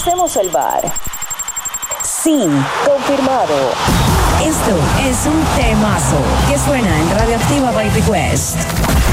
Usemos el bar. Sí, confirmado. Esto es un temazo que suena en Radioactiva by Request.